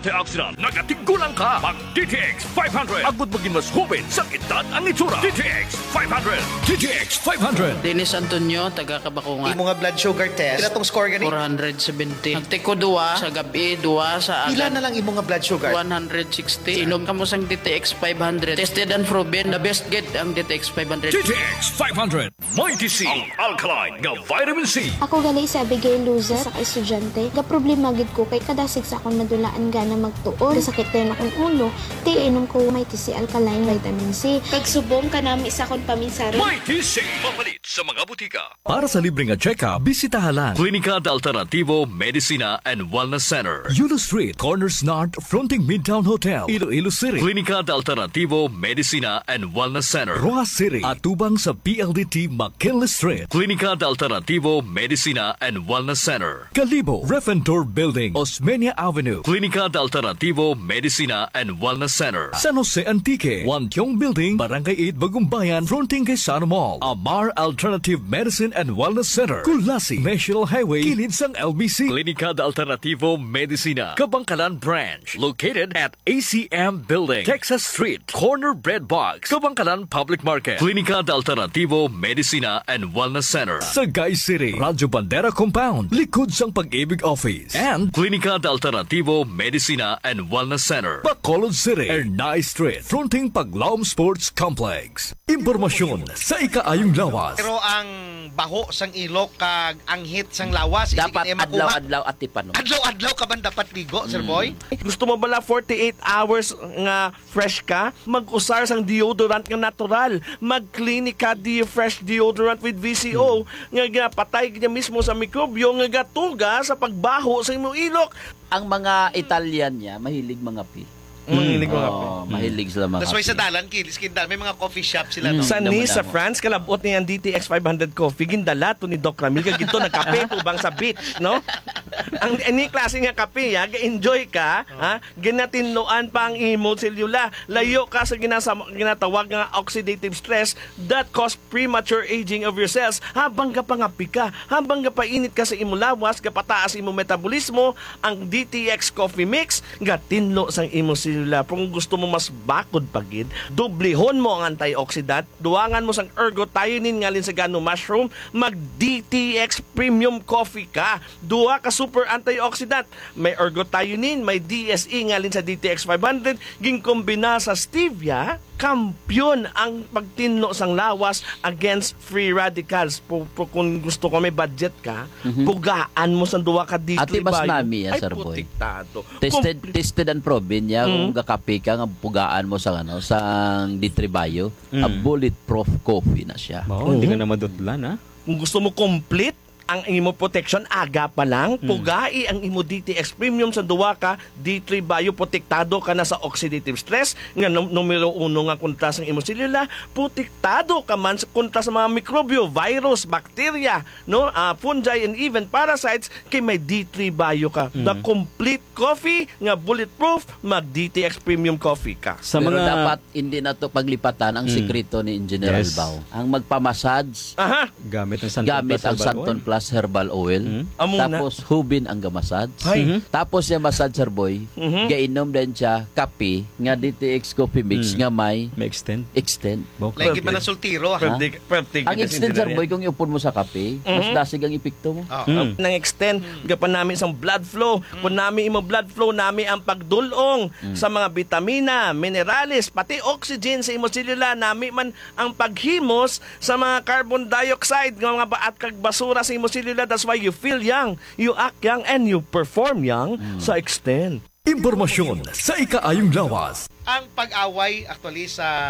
antioxidant. Nagatigulang ka. Mag DTX 500. Agud maging mas hubin sa edad ang itsura. DTX 500. DTX 500. Dennis Antonio, taga Kabakungan. Imo nga blood sugar test. Pila tong score gani? 470. Nagtiko duwa sa gabi, duwa sa Pila agad. na lang imo nga blood sugar? 160. Inom ka mo sang DTX 500. Tested and proven. The best get ang DTX 500. DTX 500. Mighty C. Ang alkaline nga vitamin C. Ako gali sa Abigail Luza sa estudyante. Ga problema gid ko kay kadasig sa akong nadulaan gana magtuon. Kasakit din akong ulo. Ti inom ko Mighty C alkaline vitamin C. Kag subong kanami sa akong paminsara. Mighty C. Mapalit sa mga butika. Para sa libreng check-up, bisitahan lang Klinika de Alternativo Medicina and Wellness Center. Yulo Street, Corners North, fronting Midtown Hotel, Iloilo City, Klinika de Alternativo Medicina and Wellness Center. Roa City, at tubang sa PLDT McKinley Street, Klinika de Alternativo Medicina and Wellness Center. Kalibo, Refentor Building, Osmeña Avenue, Klinika de Alternativo Medicina and Wellness Center. San Jose Antique, Wantiong Building, Barangay 8, Bagumbayan, fronting kay Sano Mall, Amar Alternative Medicine and Wellness Center, Kulasi, National Highway, kilid sang LBC. Klinika de Alternativo Medicina, Kabangkalan Branch, located at ACM Building, Texas Street, Corner Bread Box, Kabangkalan Public Market. Klinika de Alternativo Medicina and Wellness Center. Sagay City, Radyo Bandera Compound, likod sang Pag-ibig Office, and Klinika de Alternativo Medicina and Wellness Center. Bacolod City, Ernai Street, fronting Paglaom Sports Complex. Impormasyon sa ikaayong lawas. Pero ang baho sang ilok kag ang hit sang lawas Dapat adlaw-adlaw at tipano. Adlaw-adlaw ka man dapat ligo, Sir Boy? Gusto mo bala 48 hours nga fresh ka? Mag-usar sang deodorant nga natural. Mag-Clinica Fresh Deodorant with VCO. Nga patay niya mismo sa mikrobyo nga gatuga sa pagbaho sa imong ilok. Ang mga Italian niya, mahilig mga pi. Mahilig mga Mahilig sila mga That's why pi. sa dalan, Skindal, may mga coffee shop sila. No? Sa Damo-damo. Nice, sa France, kalabot niya ang DTX 500 coffee. Gindala to ni Doc Ramil. Gito nagkape ubang sa beach, no? Ang any klase nga kape, ga-enjoy ka, ha? Ginatinloan pa ang imo selula. Layo ka sa ginatawag nga oxidative stress that cause premature aging of your cells. Habang ka pangapi ka, habang ka painit ka sa imo lawas, kapataas imo metabolismo, ang DTX coffee mix, gatinlo sang imo selula. Kung gusto mo mas bakod pagid, dublihon mo ang antioxidant, duwangan mo sang ergothioneine ngalin sa gano mushroom, mag DTX premium coffee ka. Duwa ka super antioxidant. May ergothioneine, may DSE ngalin sa DTX 500, ginkombina sa stevia, kampyon ang pagtinlo sang lawas against free radicals. Kung gusto ko may budget ka, pugaan mo sa duwa ka D3 Ati mas bio. nami, Ay, Sir Boy. putik-tato. Tested and proven ya kung gakapi ka nga pugaan mo sa D3 Bio, a bulletproof coffee na siya. Hindi ka na madudlan, ha? Kung gusto mo complete ang imo protection, aga pa lang, pugai ang imo DTX Premium sa duwa ka, D3 Bio, protektado ka na sa oxidative stress, nga numero 1 nga kontra sa imo selula, protektado ka man sa kontra sa mga mikrobyo, virus, bacteria, no, fungi, and even parasites, kay may D3 Bio ka. The complete coffee, nga bulletproof, mag DTX Premium coffee ka. Sa Pero mga dapat hindi na to paglipatan ang sikreto ni Engineer Yes. Albao. Ang magpamassage Aha, gamit ng Santon gamit Plus ang Herbal Santon Oil. Plus Herbal Oil. Amuna. Tapos hubin ang gamasad. Ay. Tapos yung massage, Sir Boy, gainom din siya kape nga DTX coffee mix nga may May extend. extend. Lagi man ang sultiro, ha? Ang extend, Sir Boy, kung iupon mo sa kape, mas dasig ang epekto mo. Nang extend gapan namin isang blood flow, kung namin imo blood flow namin ang pagdulong sa mga vitamina, minerales, pati oxygen sa imo selula, namin man ang paghimos sa mga carbon dioxide nga mga baat kag basura sa imo selula. That's why you feel young, you act young, and you perform young sa extend. Impormasyon sa ikaayong lawas. Ang pag-away actually sa